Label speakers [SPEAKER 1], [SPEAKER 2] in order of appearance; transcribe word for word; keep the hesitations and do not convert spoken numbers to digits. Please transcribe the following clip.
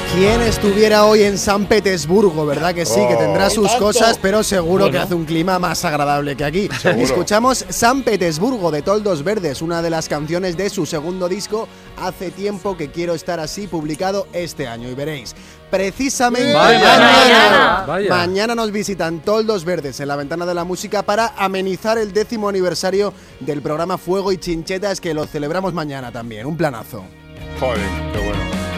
[SPEAKER 1] ¿Quién estuviera hoy en San Petersburgo? ¿Verdad que sí? Que tendrá sus cosas, pero seguro bueno. que hace un clima más agradable que aquí.
[SPEAKER 2] Seguro.
[SPEAKER 1] Escuchamos San Petersburgo de Toldos Verdes, una de las canciones de su segundo disco, Hace tiempo que quiero estar así, publicado este año. Y veréis, precisamente
[SPEAKER 2] Vaya.
[SPEAKER 1] mañana,
[SPEAKER 2] Vaya.
[SPEAKER 1] mañana nos visitan Toldos Verdes en la Ventana de la Música para amenizar el décimo aniversario del programa Fuego y Chinchetas, que lo celebramos mañana también. Un planazo.
[SPEAKER 2] Joder, qué bueno.